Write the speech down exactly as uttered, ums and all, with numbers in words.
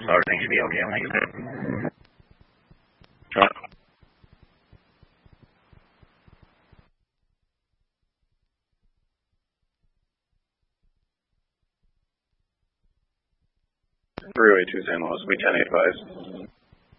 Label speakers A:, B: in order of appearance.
A: so everything should be okay when I get there.
B: Freeway two San Luis, we ten eight five.